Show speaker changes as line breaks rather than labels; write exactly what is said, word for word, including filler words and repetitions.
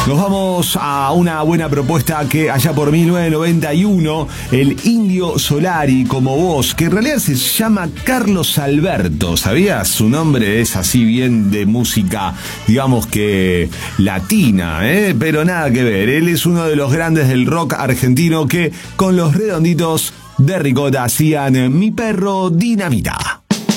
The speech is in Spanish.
Nos vamos a una buena propuesta que allá por mil novecientos noventa y uno, el Indio Solari como voz, que en realidad se llama Carlos Alberto, ¿sabías? Su nombre es así bien de música, digamos que latina, ¿eh? Pero nada que ver, él es uno de los grandes del rock argentino que con los Redonditos de Ricota hacían Mi Perro Dinamita.